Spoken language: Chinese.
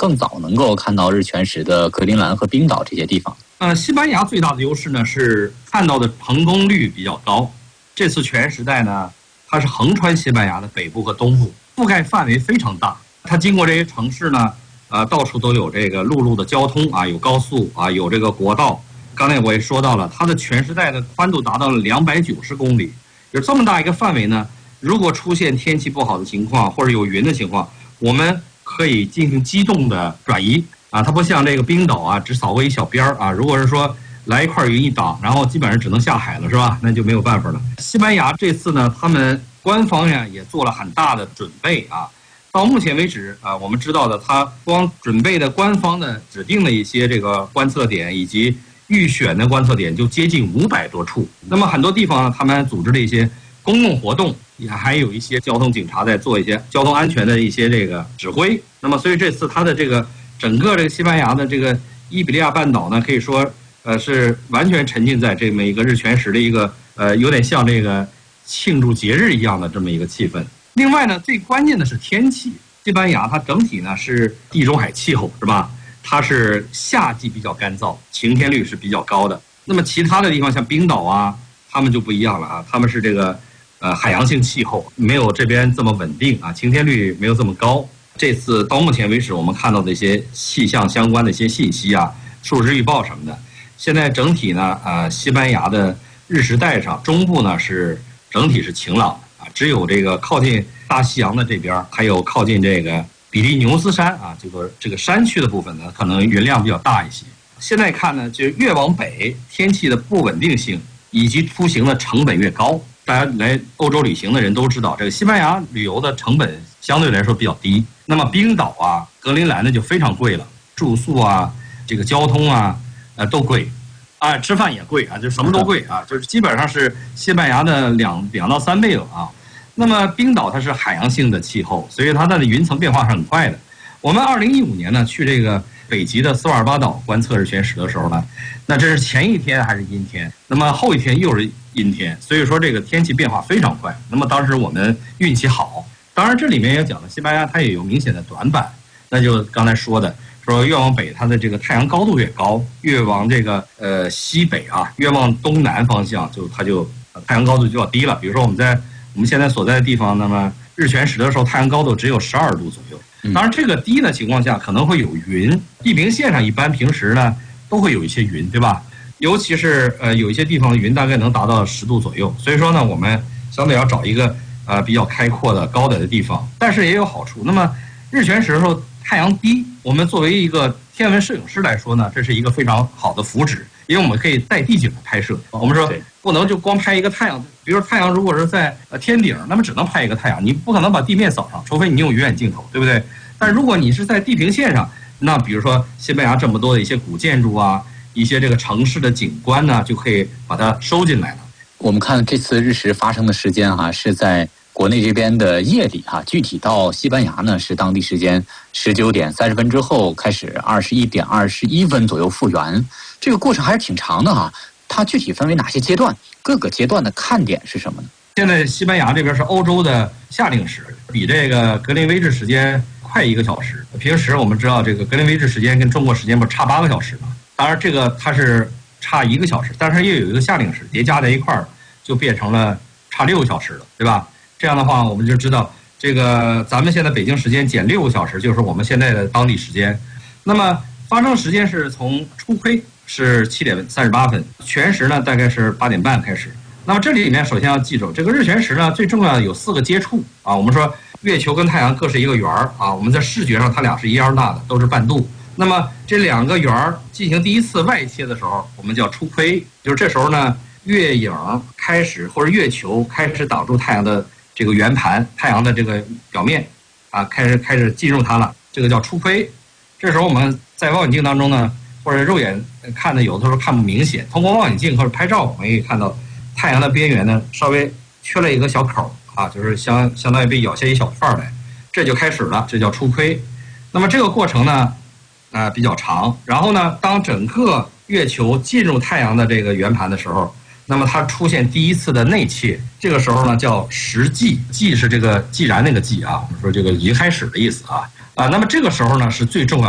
更早能够看到日全食的格陵兰和冰岛这些地方？ 西班牙最大的优势呢是看到的成功率比较高。这次全时代呢，它是横穿西班牙的北部和东部，覆盖范围非常大。它经过这些城市呢，到处都有这个陆路的交通啊，有高速啊，有这个国道。刚才我也说到了，它的全时代的宽度达到了290公里。有这么大一个范围呢，如果出现天气不好的情况或者有云的情况，我们可以进行机动的转移啊。它不像这个冰岛啊，只扫过一小边啊。如果是说来一块云一挡，然后基本上只能下海了，是吧？那就没有办法了。西班牙这次呢，他们官方呀也做了很大的准备啊。到目前为止啊，我们知道的，他光准备的官方的指定的一些这个观测点以及预选的观测点就接近500多处。那么很多地方呢，他们组织了一些公共活动，也还有一些交通警察在做一些交通安全的一些这个指挥。那么所以这次他的这个整个这个西班牙的这个伊比利亚半岛呢，可以说是完全沉浸在这么一个日全食的一个有点像这个庆祝节日一样的这么一个气氛。另外呢，最关键的是天气。西班牙它整体呢是地中海气候，是吧？它是夏季比较干燥，晴天率是比较高的。那么其他的地方像冰岛啊，他们就不一样了啊，他们是这个海洋性气候，没有这边这么稳定啊，晴天率没有这么高。这次到目前为止，我们看到的一些气象相关的一些信息啊，数值预报什么的。现在整体呢，西班牙的日食带上中部呢是整体是晴朗的啊，只有这个靠近大西洋的这边，还有靠近这个比利牛斯山啊，这个山区的部分呢，可能云量比较大一些。现在看呢，就越往北，天气的不稳定性以及出行的成本越高。大家来欧洲旅行的人都知道，这个西班牙旅游的成本相对来说比较低。那么冰岛啊、格陵兰呢就非常贵了，住宿啊、这个交通啊。都贵，啊，吃饭也贵啊，就什么都贵啊，就是基本上是西班牙的2到3倍了啊。那么冰岛它是海洋性的气候，所以它的云层变化是很快的。我们2015年呢去这个北极的斯瓦尔巴岛观测日全食的时候呢，那这是前一天还是阴天，那么后一天又是阴天，所以说这个天气变化非常快。那么当时我们运气好，当然这里面也讲了，西班牙它也有明显的短板，那就刚才说的。说越往北，它的这个太阳高度越高，越往这个西北啊，越往东南方向，它就太阳高度就要低了。比如说我们现在所在的地方，那么日全食的时候，太阳高度只有12度左右。当然，这个低的情况下可能会有云，地平线上一般平时呢都会有一些云，对吧？尤其是有一些地方的云大概能达到10度左右。所以说呢，我们相对要找一个比较开阔的高点的地方，但是也有好处。那么日全食的时候太阳低，我们作为一个天文摄影师来说呢，这是一个非常好的福祉，因为我们可以带地景的拍摄。我们说不能就光拍一个太阳，比如说太阳如果是在天顶，那么只能拍一个太阳，你不可能把地面扫上，除非你用远镜头，对不对？但如果你是在地平线上，那比如说西班牙这么多的一些古建筑啊，一些这个城市的景观呢，就可以把它收进来了。 我们看这次日食发生的时间是在国内这边的夜里具体到西班牙呢是当地时间19点30分之后开始21点21分左右复原，这个过程还是挺长的它具体分为哪些阶段？各个阶段的看点是什么呢？ 现在西班牙这边是欧洲的夏令时，比这个格林威治时间快1个小时。平时我们知道这个格林威治时间跟中国时间不是差8个小时吗？当然这个它是差1个小时，但是又有一个夏令时叠加在一块儿，就变成了差6个小时了，对吧？这样的话，我们就知道这个咱们现在北京时间减6个小时，就是我们现在的当地时间。那么发生时间是从初窥是7点38分，全食呢大概是8点半开始。那么这里面首先要记住，这个日全食呢最重要的有4个接触啊。我们说月球跟太阳各是一个圆啊，我们在视觉上它俩是一样大的，都是半度。那么这2个圆进行第一次外切的时候，我们叫初窥，就是这时候呢月影开始或者月球开始挡住太阳的这个圆盘，太阳的这个表面开始进入它了，这个叫初窥。这时候我们在望远镜当中呢，或者肉眼看的有的时候看不明显，通过望远镜或者拍照，我们可以看到太阳的边缘呢稍微缺了一个小口就是相当于被咬下一小块来，这就开始了，这叫初窥。那么这个过程呢比较长，然后呢当整个月球进入太阳的这个圆盘的时候，那么它出现第一次的内切，这个时候呢叫食寂，寂是这个既然那个寂我们说这个已经开始的意思那么这个时候呢是最重要的。